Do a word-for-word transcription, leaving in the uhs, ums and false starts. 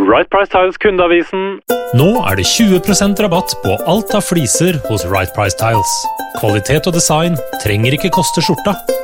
Right Price Tiles kundeavisen. Nå er det tjue prosent rabatt på alt av fliser hos Right Price Tiles. Kvalitet og design trenger ikke koste skjorta.